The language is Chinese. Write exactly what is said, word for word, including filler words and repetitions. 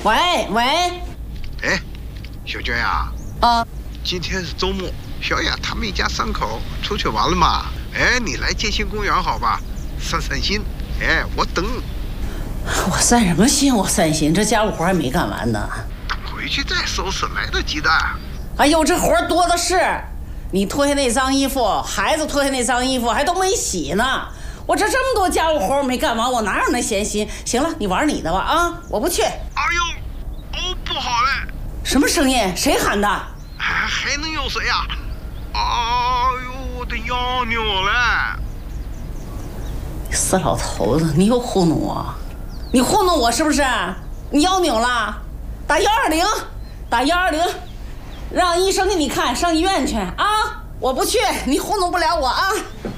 喂喂， 哎，小娟呀， 啊， 今天是周末，小雅他们一家三口出去玩了嘛？哎，你来建新公园好吧，散散心。哎，我等。 我散什么心？我散心，这家务活还没干完呢。 等回去再收拾，来得及的。 哎呦，这活多的是，你脱下那脏衣服，孩子脱下那脏衣服还都没洗呢。我这这么多家务活没干完，我哪有那闲心？行了，你玩你的吧啊，我不去。 哎呦，哦，不好嘞！ 什么声音？谁喊的？ 还还能有谁呀？哎呦，我的腰扭了！ 死老头子，你又糊弄我，你糊弄我是不是？你腰扭了？打幺二零，打幺二零，让医生给你看，上医院去啊！我不去，你糊弄不了我啊！